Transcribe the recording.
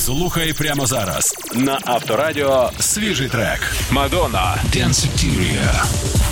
Слухай прямо зараз на Авторадіо свіжий трек. Мадонна «Danceteria».